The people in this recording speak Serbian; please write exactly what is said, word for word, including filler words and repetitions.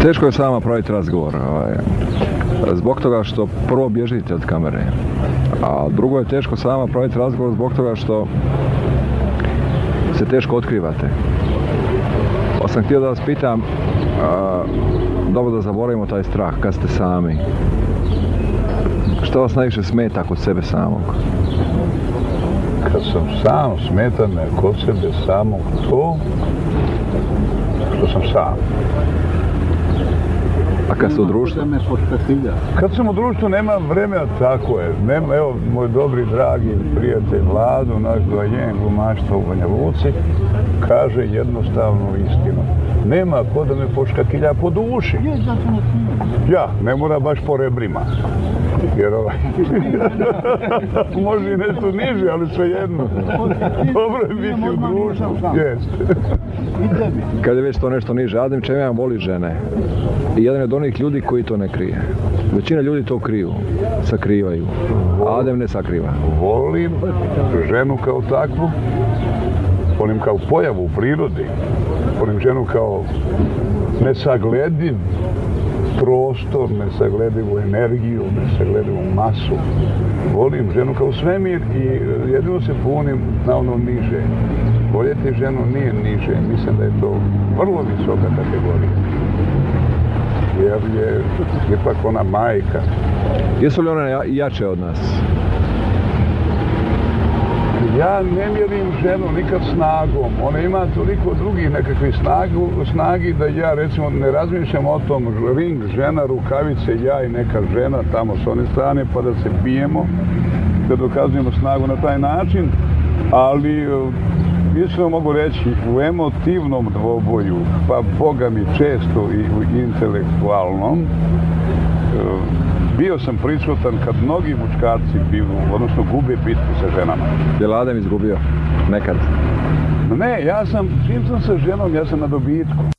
Teško je s vama praviti razgovor, ovaj, zbog toga što prvo bježite od kamere, a drugo je teško s vama praviti razgovor zbog toga što se teško otkrivate. Pa sam htio da vas pitam, a, dobro da zaboravimo taj strah kad ste sami. Što vas najviše smeta kod sebe samog? Kad sam sam, smeta me kod sebe samog to što sam sam. A kad ste u društvu? Kad sam u društvu nema vremena, tako je. Nema, evo, moj dobri, dragi prijatelj Vlado, naš doajen glumaštva u Banja Luci, kaže jednostavnu istinu. Nema ko da me poškakilja po duši. Ja, ne mora baš po rebrima. Jer ovaj... može i nešto niže, ali sve jedno. Dobro je biti u društvu. Jeste. Kad je već to nešto niže, Adem Čemijan voli žene. I jedan od onih ljudi koji to ne krije. Većina ljudi to kriju, sakrivaju. A Adem ne sakriva. Volim ženu kao takvu, volim kao pojavu u prirodi, volim ženu kao nesaglediv prostor, nesagledivu energiju, nesagledivu masu. Volim ženu kao svemir i jedino se punim na ono niže. Voljeti ženu nije niže, mislim da je to vrlo visoka kategorija. Jer je ipak ona majka. Jesu li one jače od nas? Ja ne mjerim ženu nikad snagom. Ona ima toliko drugih nekakvih snagu, snagi da ja recimo ne razmišljam o tom ring, žena, rukavice, ja i neka žena tamo s one strane pa da se bijemo, da dokazujemo snagu na taj način, ali iskreno mogu reći u emotivnom dvoboju, pa boga mi često i u intelektualnom, bio sam prisutan kad mnogi muškarci biju, odnosno gube bitku sa ženama. Je li Adem izgubio? Nekad? Ne, ja sam, čim sam sa ženom, ja sam na dobitku.